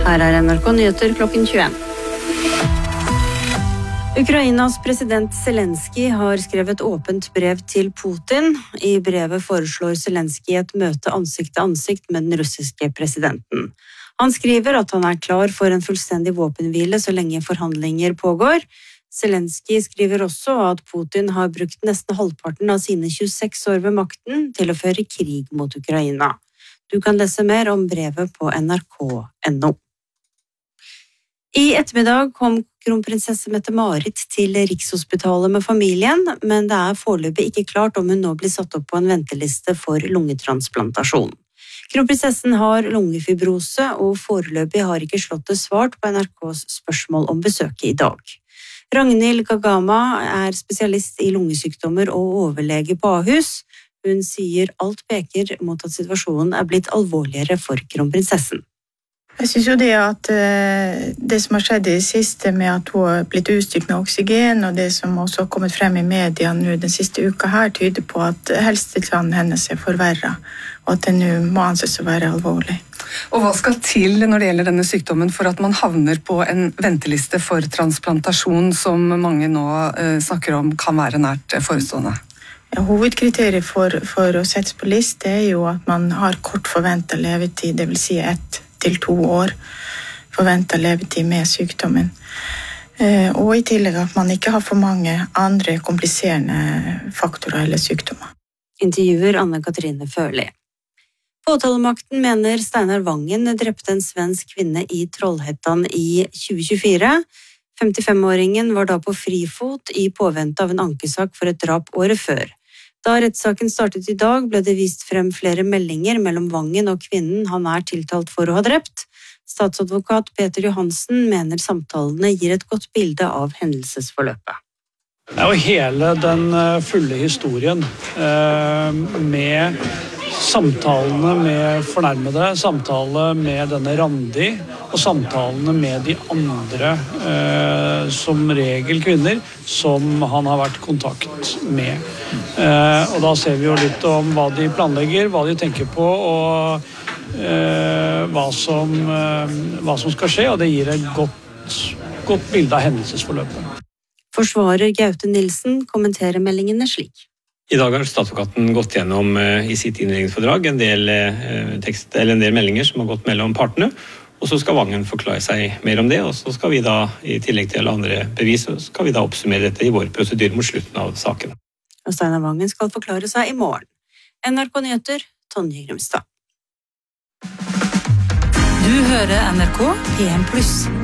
Her NRK Nyheter klokken 21. Ukrainas president Zelensky har skrevet åpent brev til Putin. I brevet foreslår Zelensky et møte ansikt til ansikt med den russiske presidenten. Han skriver at han er klar for en fullstendig våpenhvile så lenge forhandlinger pågår. Zelensky skriver også at Putin har brukt nesten halvparten av sine 26 år ved makten til å føre krig mot Ukraina. Du kan lese mer om brevet på nrk.no. I ettermiddag kom kronprinsesse Mette-Marit til Rikshospitalet med familien, men det er foreløpig ikke klart om hun nå blir satt opp på en venteliste for lungetransplantasjon. Kronprinsessen har lungefibrose, og foreløpig har ikke Slottet svart på NRKs spørsmål om besøket i dag. Ragnhild Gagama er spesialist i lungesykdommer og overlege på Ahus. Hun sier alt peker mot at situasjonen er blitt alvorligere for kronprinsessen. Jeg synes jo det at det som har skjedd i det siste med at hun har blitt utstyrt med oksygen, og det som også har kommet frem i media nå den siste uka her, tyder på at helsetilstanden hennes er forverret, og at det nå må anses å være alvorlig. Og hva skal til når det gjelder denne sykdommen for at man havner på en venteliste for transplantasjon, som mange nå snakker om kan være nært forestående? Ja, hovedkriteriet for å settes på liste er jo at man har kort forventet levetid, det vil si 1 til 2 år forventet levetid med sykdommen. Og i tillegg at man ikke har for mange andre kompliserende faktorer eller sykdommer. Intervjuer Anne-Katrine Førli. Påtalemakten mener Steinar Vangen drepte en svensk kvinne i Trollhättan i 2024. 55-åringen var da på frifot i påvente av en ankesak for et drap året før. Da rettssaken startet i dag, ble det vist frem flere meldinger mellom Vangen og kvinnen han er tiltalt for å ha drept. Statsadvokat Peter Johansen mener samtalene gir et godt bilde av hendelsesforløpet. Det er jo hele den fulle historien med samtalene med fornærmede, samtale med denne Randi og samtalene med de andre, som regel kvinner, som han har vært i kontakt med. Og da ser vi jo litt om hva de planlegger, hva de tenker på og hva som skal skje, og det gir et godt bilde av hendelsesforløpet. Forsvarer Gaute Nilsen kommenterer meldingene slik. I dag har statsadvokaten gått gjennom i sitt innledningsfordrag en del meldinger som har gått mellom partene, og så skal Vangen forklare seg mer om det, og så skal vi da, i tillegg til alle andre bevis, så skal vi da oppsummere dette i vår prosedyre mot slutten av saken. Og Steinar Vangen skal forklare seg i morgen. NRK Nyheter, Tonje Grimstad. Du hører NRK PM+.